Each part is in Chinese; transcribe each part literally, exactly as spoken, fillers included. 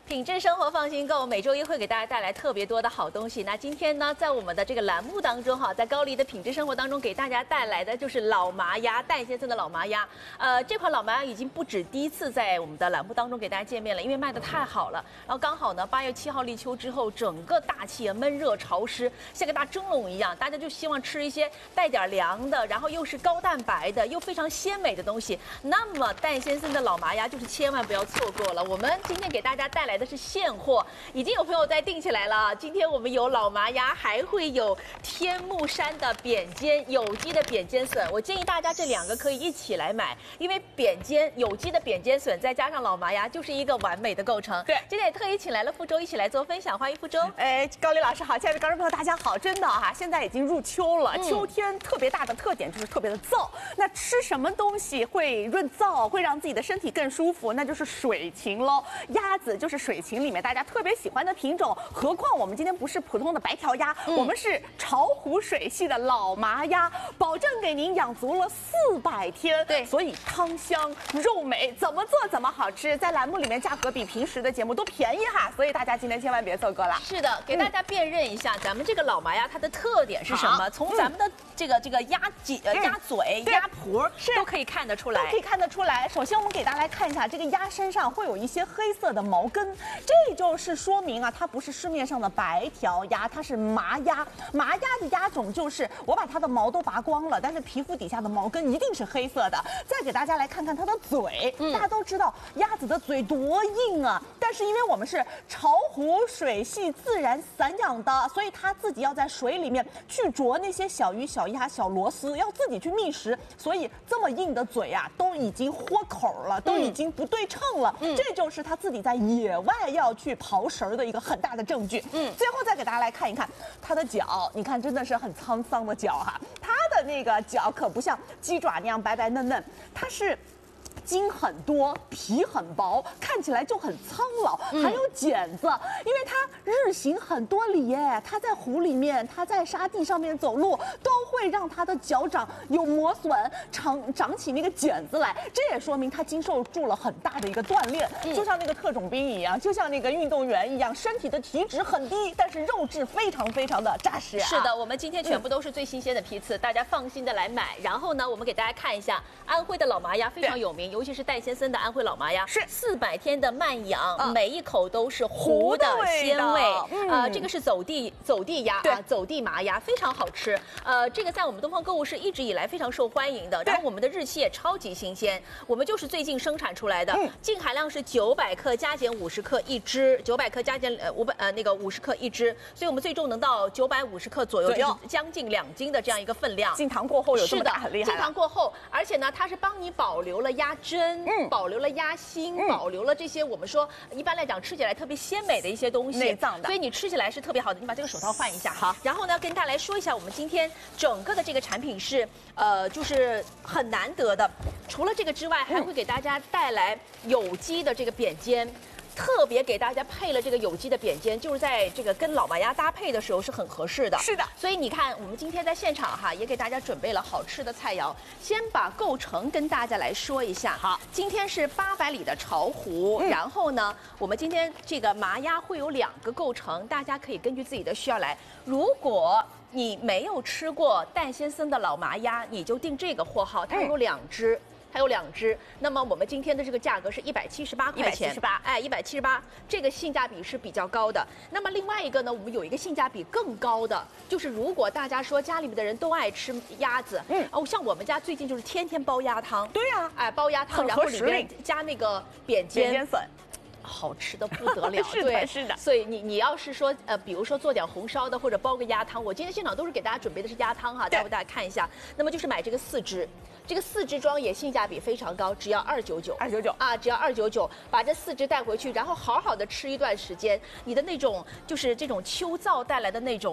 品质生活放心购，每周一会给大家带来特别多的好东西。那今天呢，在我们的这个栏目当中哈，在高丽的品质生活当中，给大家带来的就是老麻鸭，戴先生的老麻鸭。呃，这款老麻鸭已经不止第一次在我们的栏目当中给大家见面了，因为卖的太好了。然后刚好呢，八月七号立秋之后，整个大气啊闷热潮湿，像个大蒸笼一样，大家就希望吃一些带点凉的，然后又是高蛋白的，又非常鲜美的东西。那么戴先生的老麻鸭就是千万不要错过了。我们今天给大家带来的是现货，已经有朋友在订起来了。今天我们有老麻鸭，还会有天目山的扁尖有机的扁尖笋。我建议大家这两个可以一起来买，因为扁尖有机的扁尖笋再加上老麻鸭，就是一个完美的构成。 对， 今天也特意请来了傅周一起来做分享，欢迎傅周。 哎，高丽老师好，亲爱的观众朋友大家好，真的哈、啊，现在已经入秋了，嗯、秋天特别大的特点就是特别的燥。那吃什么东西会润燥，会让自己的身体更舒服？那就是水禽喽。鸭子就是水禽里面大家特别喜欢的品种，何况我们今天不是普通的白条鸭，嗯、我们是巢湖水系的老麻鸭，保证给您养足了四百天。 对， 所以汤香肉美，怎么做怎么好吃。在栏目里面价格比平时的节目都便宜哈，所以大家今天千万别错过了。 是的，给大家辨认一下，嗯、咱们这个老麻鸭它的特点是什么？从咱们的这个这个鸭脊、呃鸭嘴、鸭蹼都可以看得出来， 都可以看得出来。首先我们给大家来看一下，这个鸭身上会有一些黑色的毛根，这就是说明啊，它不是市面上的白条鸭，它是麻鸭。麻鸭的鸭种就是我把它的毛都拔光了，但是皮肤底下的毛根一定是黑色的。再给大家来看看它的嘴，嗯、大家都知道鸭子的嘴多硬啊，但是因为我们是巢湖水系自然散养的，所以它自己要在水里面去啄那些小鱼、小鸭、小螺丝，要自己去觅食，所以这么硬的嘴啊，都已经豁口了，都已经不对称了。嗯、这就是它自己在野外要去刨食的一个很大的证据。嗯，最后再给大家来看一看它的脚，你看真的是很沧桑的脚哈、啊，它的那个脚可不像鸡爪那样白白嫩嫩，它是筋很多，皮很薄，看起来就很苍老，还有茧子，因为它日行很多里耶，它在湖里面，它在沙地上面走路，都会让它的脚掌有磨损，长长起那个茧子来，这也说明它经受住了很大的一个锻炼，嗯、就像那个特种兵一样，就像那个运动员一样，身体的体脂很低，但是肉质非常非常的扎实、啊。 是的，我们今天全部都是最新鲜的批次，嗯、大家放心的来买。然后呢，我们给大家看一下安徽的老麻鸭非常有名。尤其是戴先生的安徽老麻鸭，是四百天的慢养，嗯、每一口都是湖的鲜味。嗯、呃，这个是走地走地鸭啊，走地麻鸭，非常好吃。呃，这个在我们东方购物市一直以来非常受欢迎的，然后我们的日期也超级新鲜，我们就是最近生产出来的，嗯、净含量是九百克加减五十克一只，九百克加减呃五百呃那个五十克一只，所以我们最重能到九百五十克左右，就是将近两斤的这样一个分量。 进糖过后有这么大，很厉害。 进糖过后，而且呢，它是帮你保留了鸭胗，嗯，保留了鸭心，嗯、保留了这些我们说一般来讲吃起来特别鲜美的一些东西， 内脏的， 所以你吃起来是特别好的。你把这个手套换一下， 好。 然后呢，跟大家来说一下，我们今天整个的这个产品是呃，就是很难得的。除了这个之外，还会给大家带来有机的这个扁尖。特别给大家配了这个有机的扁尖，就是在这个跟老麻鸭搭配的时候是很合适的。 是的， 所以你看，我们今天在现场哈，也给大家准备了好吃的菜肴。先把构成跟大家来说一下。 好， 今天是八百里的巢湖，嗯、然后呢，我们今天这个麻鸭会有两个构成，大家可以根据自己的需要来。如果你没有吃过戴先生的老麻鸭，你就订这个货号，它有两只。嗯还有两只，那么我们今天的这个价格是一百七十八块钱，一百七十八，哎，一百七十八，这个性价比是比较高的。那么另外一个呢，我们有一个性价比更高的，就是如果大家说家里面的人都爱吃鸭子，嗯，哦，像我们家最近就是天天煲鸭汤， 对呀、啊， 哎，煲鸭汤，然后里面加那个扁尖扁尖笋。 好吃的不得了， 是的，是的。 所以你你要是说呃，比如说做点红烧的或者煲个鸭汤，我今天现场都是给大家准备的是鸭汤哈，待会大家看一下。那么就是买这个四只，这个四只装也性价比非常高，只要二九九， 二九九啊，只要二九九，把这四只带回去，然后好好的吃一段时间，你的那种就是这种秋燥带来的那种。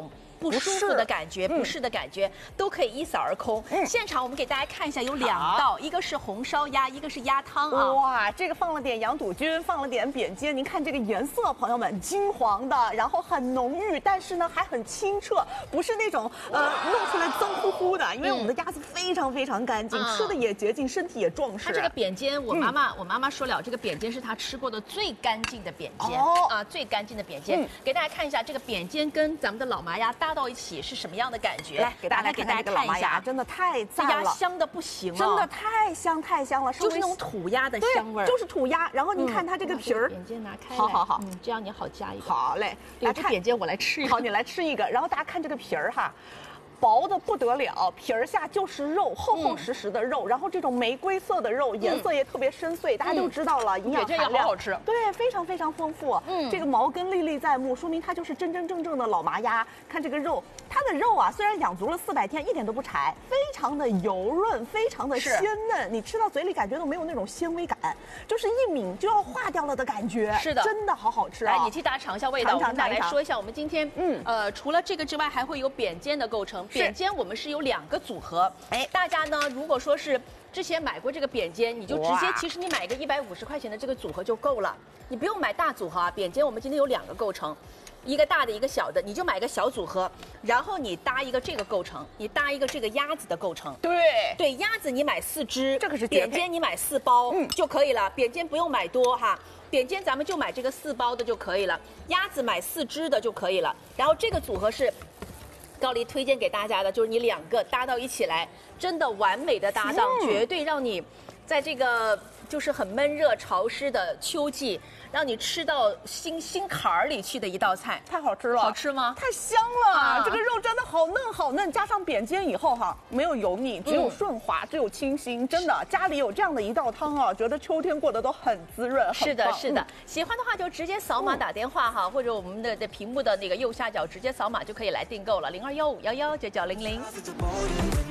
不舒服的感觉、不适的感觉，都可以一扫而空。现场我们给大家看一下，有两道，一个是红烧鸭，一个是鸭汤啊。 哇，这个放了点羊肚菌，放了点扁尖，您看这个颜色，朋友们，金黄的，然后很浓郁，但是呢还很清澈，不是那种呃弄出来脏乎乎的，因为我们的鸭子非常非常干净，吃的也洁净，身体也壮实。 它这个扁尖，我妈妈我妈妈说了，这个扁尖是她吃过的最干净的扁尖啊，最干净的扁尖。给大家看一下这个扁尖跟咱们的老麻鸭搭到一起是什么样的感觉？ 来，给大家给大家看一下，真的太赞了， 鸭香的不行， 真的太香太香了， 就是那种土鸭的香味儿， 就是土鸭。然后您看它这个皮儿， 扁尖拿开， 好好好， 嗯，这样你好夹一个。 好嘞， 来，这扁尖我来吃一个， 好，你来吃一个。然后大家看这个皮儿哈。薄的不得了，皮儿下就是肉，厚厚实实的肉，然后这种玫瑰色的肉，颜色也特别深邃，大家都知道了，营养含量好好吃， 对，非常非常丰富。嗯，这个毛根历历在目，说明它就是真真正正的老麻鸭。看这个肉，它的肉啊，虽然养足了四百天，一点都不柴，非常的油润，非常的鲜嫩，你吃到嘴里感觉都没有那种纤维感，就是一抿就要化掉了的感觉。 是的， 真的好好吃啊！ 来，你替大家尝一下味道。 尝尝尝来说一下，我们今天嗯呃，除了这个之外，还会有扁尖的构成。扁尖我们是有两个组合，哎，大家呢如果说是之前买过这个扁尖，你就直接，其实你买个一百五十块钱的这个组合就够了，你不用买大组合啊。扁尖我们今天有两个构成，一个大的，一个小的，你就买个小组合，然后你搭一个这个构成，你搭一个这个鸭子的构成。 对对，鸭子你买四只， 这个是扁尖你买四包，嗯，就可以了。扁尖不用买多哈。扁尖咱们就买这个四包的就可以了，鸭子买四只的就可以了。然后这个组合是高黎推荐给大家的，就是你两个搭到一起来，真的完美的搭档，嗯、绝对让你在这个就是很闷热潮湿的秋季，让你吃到心心坎儿里去的一道菜， 太好吃了。 好吃吗？ 太香了，啊、这个肉真的好嫩好嫩，加上扁尖以后哈，没有油腻，只有顺滑，嗯、只有清新，真的家里有这样的一道汤啊，觉得秋天过得都很滋润。 是的，是的，嗯、喜欢的话就直接扫码打电话哈，嗯、或者我们的的屏幕的那个右下角直接扫码就可以来订购了，零二幺五幺幺九九零零。